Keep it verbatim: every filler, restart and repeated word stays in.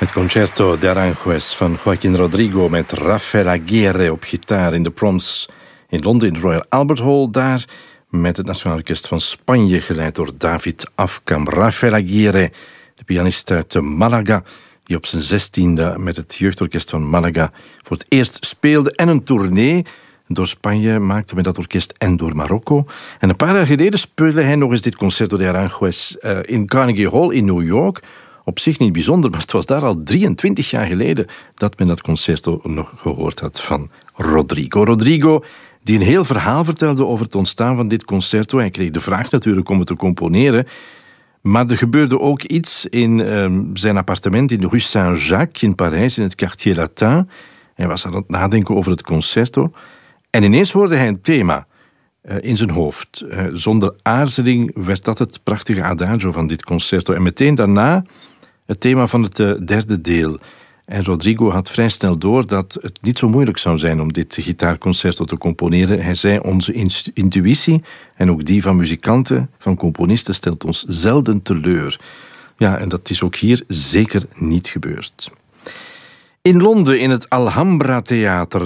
Het Concerto de Aranjuez van Joaquín Rodrigo met Rafael Aguirre op gitaar in de Proms in Londen, in de Royal Albert Hall. Daar met het Nationaal Orkest van Spanje, geleid door David Afkam. Rafael Aguirre, de pianist uit Malaga, die op zijn zestiende met het jeugdorkest van Malaga voor het eerst speelde en een tournee door Spanje maakte met dat orkest en door Marokko. En een paar jaar geleden speelde hij nog eens dit Concerto de Aranjuez uh, in Carnegie Hall in New York. Op zich niet bijzonder, maar het was daar al drieëntwintig jaar geleden dat men dat concerto nog gehoord had van Rodrigo. Rodrigo, die een heel verhaal vertelde over het ontstaan van dit concerto. Hij kreeg de vraag natuurlijk om het te componeren. Maar er gebeurde ook iets in uh, zijn appartement in de Rue Saint-Jacques in Parijs, in het Quartier Latin. Hij was aan het nadenken over het concerto. En ineens hoorde hij een thema uh, in zijn hoofd. Uh, zonder aarzeling werd dat het prachtige adagio van dit concerto. En meteen daarna het thema van het uh, derde deel. En Rodrigo had vrij snel door dat het niet zo moeilijk zou zijn om dit gitaarconcerto te componeren. Hij zei, onze intuïtie en ook die van muzikanten, van componisten, stelt ons zelden teleur. Ja, en dat is ook hier zeker niet gebeurd. In Londen, in het Alhambra Theater,